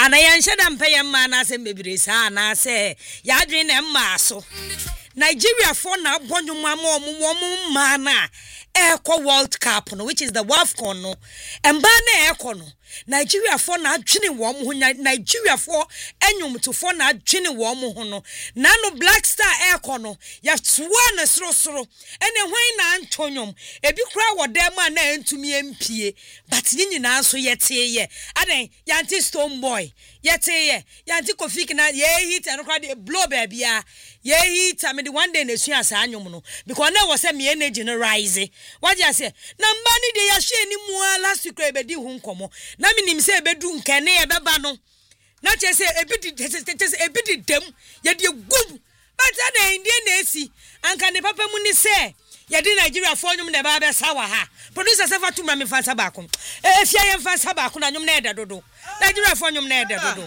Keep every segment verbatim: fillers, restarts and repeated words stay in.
ana yanhye da mpeye mma na ase mebire sa na ase ya adwen na mma so Nigeria for na bonwuma ma omo mma na Echo World Cup no, which is the WAFCON no. And bana Echo no. Nigeria for na adwene wo mo Nigeria for enyum to for na adwene wo mo ho no. Na no Black Star Echo no. Ya toa na soro soro. Ene hwan na antonyom. Ebi kura wo dem a na entumi empie. But nyina nso yete ye. Aden yanti Stone Boy. Yete ye. Yanti Kofi Kina ye hit and kura de blow baby a. Ye hit am the one day na sua asa anyom no. Because na was say me energy no rise. What you say? Na mba ni de ya hye ni mu a last week e be di hu nkomo. Na minim se ebedu nkene e beba no. Na che se ebidi ebidi dem ye de gum. But na ndie na esi. Anka ne papa mu ni se ye di Nigeria for nyum na ba be sawa ha. Producer se fa tuma me fa saba ko. E fia ye fa saba ko na nyum na eda dodo. Nigeria for nyum na eda dodo.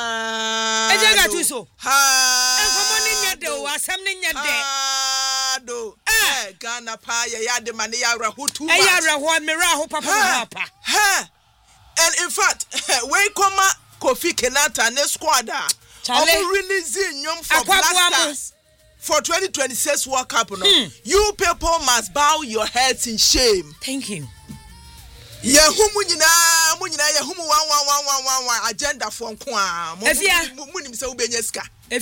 E je ga tu so. Ha. Enkomo ni nya de o asem ni nya de. Do eh Ghana pa ya ya de mane ya rahotu eh ya raho mera ho papa papa ha and in fact we come Kofi Kenata ne squad am releasing nyom for Black Stars for twenty twenty-six World Cup no hmm. You people must bow your heads in shame. Thank you. Yehumu nyina mu nyina yehumu one one one one one one agenda for nko a mu nim se ubenya sika.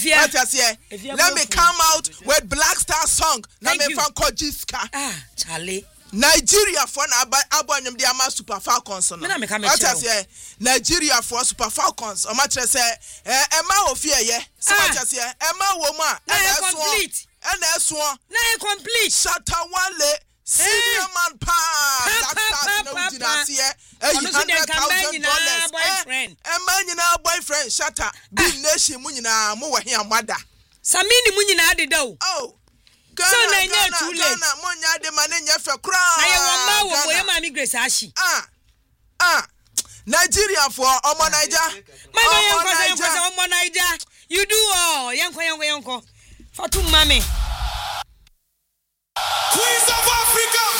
Let me come out with Black Star song. Na me fan ko jiska. Ah, Charlie. Nigeria for na abonyum de ama Super Falcons no. What I say? Nigeria for Super Falcons. O ma kire say eh ema ofie ye. So what I say? Ema wo mu a na complete. Na eso. Na complete. Shatawale senior man pa. That's no dinasi. hundred thousand dollars boyfriend. Eh man nyina boyfriend shatter. Big nation mu nyina mo we hia mada. Samini mu nyina adeda o. Oh. So na nya too late. Na mo nya de ma na nya fe kra. Na ye wo ma wo boye ma mi Grace Ashi. Ah. Ah. Nigeria for Omo Naija. My boy Omo Omo Naija. You do all. Yanko yanko yanko. Fatu mame. Queens of Africa.